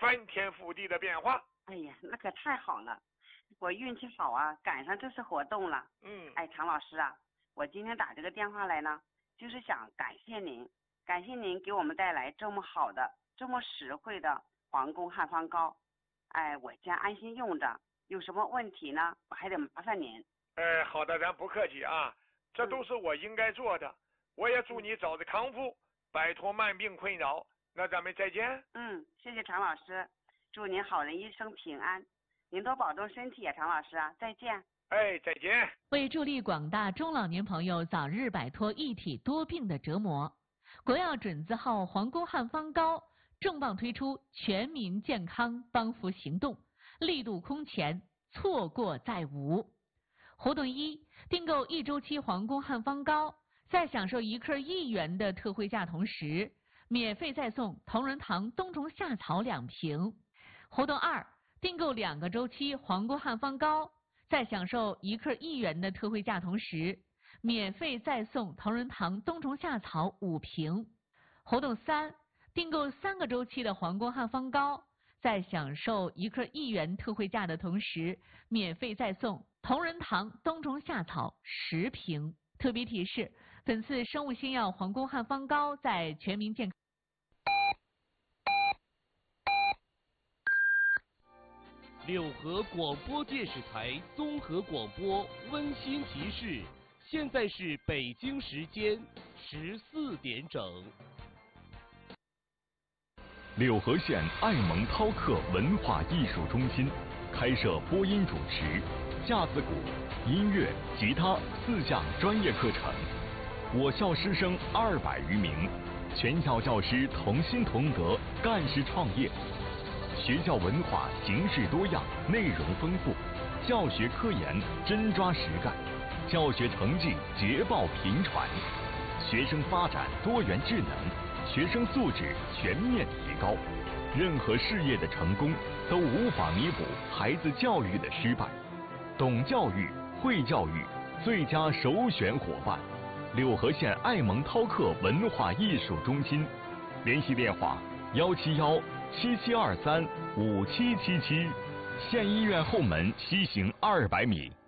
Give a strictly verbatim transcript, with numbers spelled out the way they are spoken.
翻天覆地的变化。 哎呀，那可太好了，我运气好啊，赶上这次活动了。 嗯， 哎，常老师啊，我今天打这个电话来呢，就是想感谢您，感谢您给我们带来这么好的、这么实惠的皇宫汉方膏。哎，我将安心用着，有什么问题呢，我还得麻烦您。 哎，好的，咱不客气啊，这都是我应该做的。嗯、我也祝你早日康复，摆脱慢病困扰。那咱们再见。 嗯，谢谢常老师，祝您好人一生平安，您多保重身体啊，常老师啊，再见。 哎，再见。 为助力广大中老年朋友早日摆脱一体多病的折磨，国药准字号皇宫汉方膏重磅推出全民健康帮扶行动，力度空前，错过再无。活动一，订购一周期皇宫汉方膏，在享受一克一元的特惠价同时，免费再送同仁堂冬虫夏草两瓶。活动二，订购两个周期皇宫汉方膏，在享受一克一元的特惠价同时，免费再送同仁堂冬虫夏草五瓶。活动三，订购三个周期的皇宫汉方膏，在享受一克一元特惠价的同时，免费再送同仁堂冬虫夏草十瓶。特别提示：本次生物新药皇宫汉方膏在全民健康。 六合广播电视台综合广播温馨提示：现在是北京时间十四点整。 柳河县爱蒙涛克文化艺术中心开设播音主持、架子鼓、音乐、吉他四项专业课程。我校师生二百余名，全校教师同心同德，干事创业。学校文化形式多样，内容丰富，教学科研真抓实干，教学成绩捷报频传，学生发展多元智能，学生素质全面提高。任何事业的成功都无法弥补孩子教育的失败。懂教育、会教育，最佳首选伙伴。柳河县爱蒙涛克文化艺术中心，联系电话：幺七幺七七二三五七七七，县医院后门西行二百米。